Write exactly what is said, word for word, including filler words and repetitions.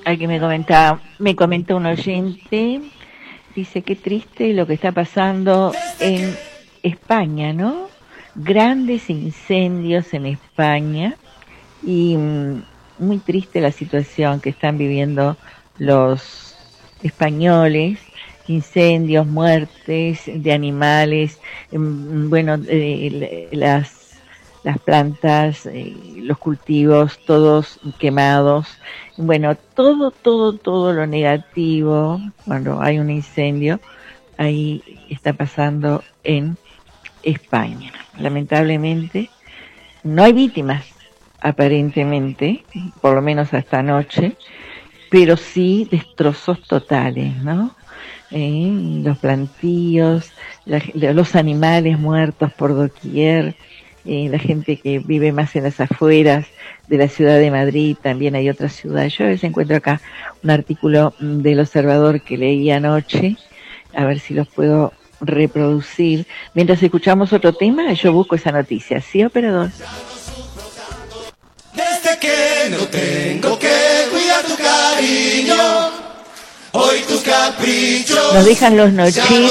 Aquí me comenta, me comenta un oyente, dice qué triste lo que está pasando en España, ¿no? Grandes incendios en España y mm, muy triste la situación que están viviendo los españoles, incendios, muertes de animales, mm, bueno, eh, las las plantas, eh, los cultivos, todos quemados. Bueno, todo, todo, todo lo negativo, cuando hay un incendio, ahí está pasando en España. Lamentablemente, no hay víctimas, aparentemente, por lo menos hasta anoche, pero sí destrozos totales, ¿no? Eh, los plantíos, la, los animales muertos por doquier, eh, la gente que vive más en las afueras de la ciudad de Madrid, también hay otras ciudades. Yo a veces encuentro acá un artículo del Observador que leí anoche, a ver si los puedo reproducir. Mientras escuchamos otro tema, yo busco esa noticia. ¿Sí, operador? Desde que no tengo que cuidar tu cariño, hoy tus caprichos nos dejan los nocheros